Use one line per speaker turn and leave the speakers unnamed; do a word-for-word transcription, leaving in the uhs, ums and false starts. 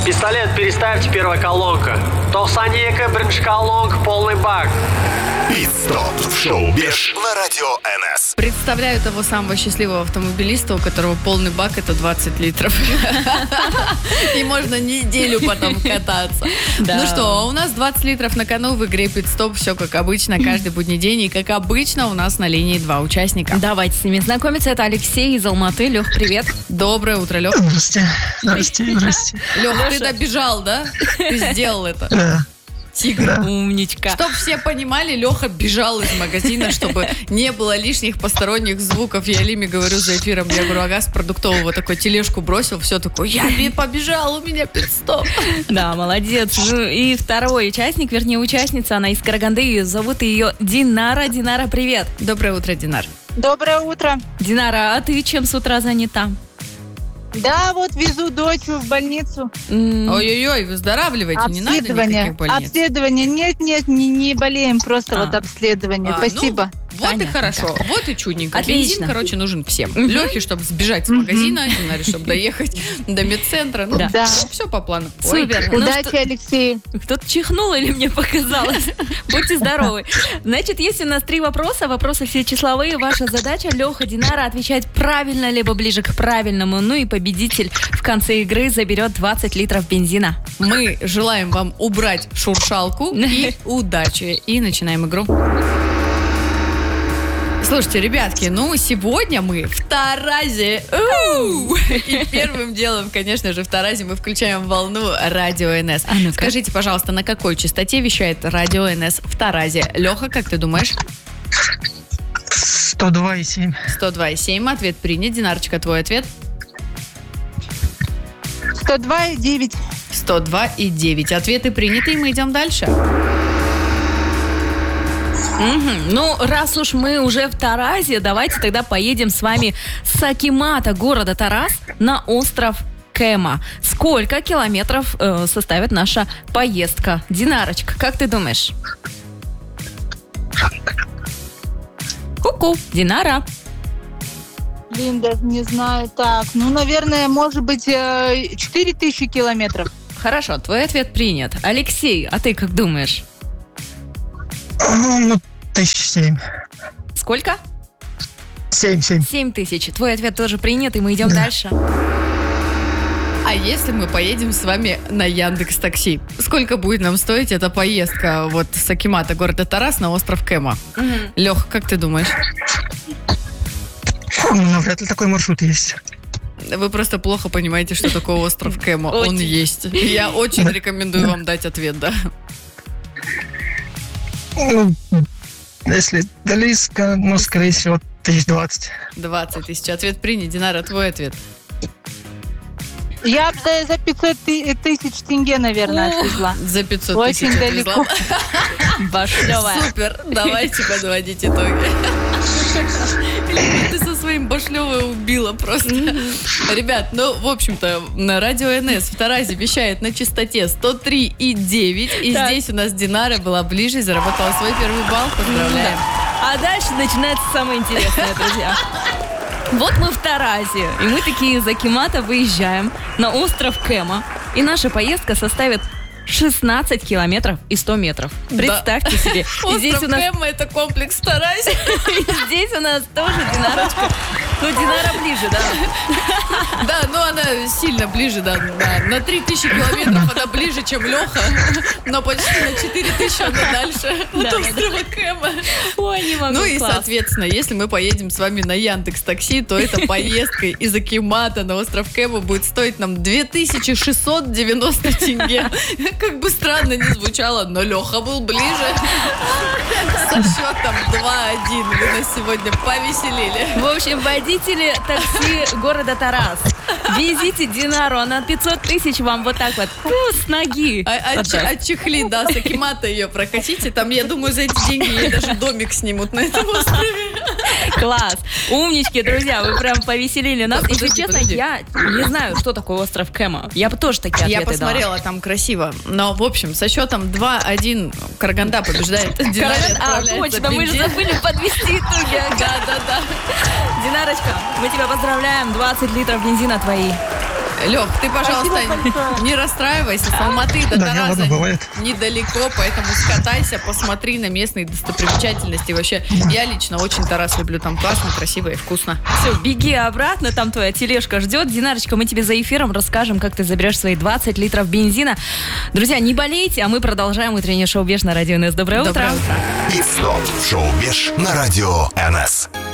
Пистолет переставьте, первая колонка. Толсанека, бринж колонка, полный бак.
Пит-стоп в шоу «Беш» на радио эн эс.
Представляю того самого счастливого автомобилиста, у которого полный бак — это двадцать литров. И можно неделю потом кататься. Ну что, у нас двадцать литров на кону в игре «Пит-стоп». Все как обычно, каждый будний день. И как обычно, у нас на линии два участника.
Давайте с ними знакомиться. Это Алексей из Алматы. Лех, привет.
Доброе утро, Лех.
Здрасте. Здрасте, здрасте.
Лех, ты добежал, да? Ты сделал это.
Да.
Тигр.
Да.
Умничка.
Чтоб все понимали, Леха бежал из магазина, чтобы не было лишних посторонних звуков. Я Лиме говорю за эфиром, я говорю, ага, с продуктового такой тележку бросил, все такое, я побежал, у меня пит-стоп.
Да, молодец. Ну и второй участник, вернее участница, она из Караганды, зовут ее Динара. Динара, привет.
Доброе утро, Динар.
Доброе утро.
Динара, а ты чем с утра занята?
Да, вот везу дочь в больницу.
М,
Ой-ой-ой, выздоравливайте, не надо
Обследование.
никаких больниц.
Обследование. Нет, нет, не, не болеем, просто
А.
вот обследование.
А,
Спасибо.
ну, вот
Понятно.
и хорошо, вот и чудненько.
Отлично.
Бензин, короче, нужен всем.
Мгм.
Лехе, чтобы сбежать с магазина, Динаре, чтобы доехать до медцентра. Ну,
Да.
Да.
все по плану. Ой,
Супер. Ну
Удачи,
что-
Алексей.
Кто-то чихнул или мне показалось? Будьте здоровы. Значит, есть у нас три вопроса. Вопросы все числовые. Ваша задача, Леха, Динара, отвечать правильно, либо ближе к правильному. Ну и победитель в конце игры заберет двадцать литров бензина.
Мы желаем вам убрать шуршалку и удачи. И начинаем игру. Слушайте, ребятки, ну сегодня мы в Таразе. Оу! И первым делом, конечно же, в Таразе мы включаем волну Радио эн эс.
А ну-ка.
Скажите, пожалуйста, на какой частоте вещает Радио эн эс в Таразе? Леха, как ты думаешь?
сто два и семь.
сто два и семь. Ответ принят. Динарочка, твой ответ?
сто два и девять.
сто два и девять. Ответы приняты, и мы идем дальше.
Мгм. Ну, раз уж мы уже в Таразе, давайте тогда поедем с вами с Акимата, города Тараз, на остров Кэма. Сколько километров э, составит наша поездка? Динарочка, как ты думаешь? Ку-ку, Динара.
Блин, даже не знаю. Так, ну, наверное, может быть, э, четыре тысячи километров.
Хорошо, твой ответ принят. Алексей, а ты как думаешь?
Ну, ну, тысяч семь.
Сколько?
Семь, семь.
Семь тысяч. Твой ответ тоже принят, и мы идем дальше.
А если мы поедем с вами на Яндекс.Такси? Сколько будет нам стоить эта поездка вот с Акимата, города Тарас, на остров Кэма? Лех, как ты думаешь?
Ну, вряд ли такой маршрут есть.
Вы просто плохо понимаете, что такое остров Кэма. Он
Очень.
есть. Я очень рекомендую вам дать ответ, да.
Ну, если близко, ну, скорее всего, тысяч двадцать.
двадцать тысяч. Ответ принят. Динара, твой ответ.
Я бы за- за пятьсот ты- тысяч тенге, наверное, отвезла.
За пятьсот
Очень
тысяч
далеко.
отвезла.
Башлевая.
Супер. Давайте подводить итоги. Ты со своим башлевой убила просто. Ребят, ну, в общем-то, на Радио эн эс в Таразе вещает на частоте сто три и девять. И
Так.
здесь у нас Динара была ближе и заработала свой первый балл. Поздравляем.
А дальше начинается самое интересное, друзья. Вот мы в Таразе, и мы такие из Акимата выезжаем на остров Кэма, и наша поездка составит шестнадцать километров и сто метров. Представьте себе. И здесь у
Остров
нас,
Кэма — это комплекс в Таразе.
и здесь у нас тоже Динарочка. Ну, Динара ближе, да?
Да, ну она сильно ближе, да, да. На три тысячи километров она ближе, чем Леха, но почти на четыре тысячи она дальше от
Да,
острова Кэма.
Ой, не могу.
Ну и,
класс.
соответственно, если мы поедем с вами на Яндекс.Такси, то эта поездка из Акимата на остров Кэма будет стоить нам две тысячи шестьсот девяносто тенге. Как бы странно ни звучало, но Леха был ближе. Со счетом два один вы нас сегодня повеселили.
В общем, водители такси города Тарас, везите Динару, она пятьсот тысяч вам вот так вот фу, с ноги.
А,
отдаст.
от, отчехли, да, с Акимата ее прокатите. Там, я думаю, за эти деньги ей даже домик снимут на этом острове.
Класс. Умнички, друзья, вы прям повеселили нас.
Подожди,
Если честно,
подожди.
я не знаю, что такое остров Кэма. Я бы тоже такие
Я
ответы дала.
посмотрела, там красиво. Но, в общем, со счетом два один Караганда побеждает. Динаре
Караган- А,
отправляется
точно, мы же
бензин.
забыли подвести итоги.
Да, да, да.
Динарочка, мы тебя поздравляем. двадцать литров бензина твои.
Лех, ты, пожалуйста, не расстраивайся. С Алматы до
Да, не,
Тараза
ладно, бывает.
недалеко, поэтому скатайся, посмотри на местные достопримечательности. Вообще, я лично очень Тарас люблю. Там классно, красиво и вкусно.
Все, беги обратно, там твоя тележка ждет. Динарочка, мы тебе за эфиром расскажем, как ты заберешь свои двадцать литров бензина. Друзья, не болейте, а мы продолжаем утреннее шоу «Беш» на Радио эн эс. Доброе,
Доброе
утро.
утро.
Пит-стоп в шоу «Беш» на радио эн эс.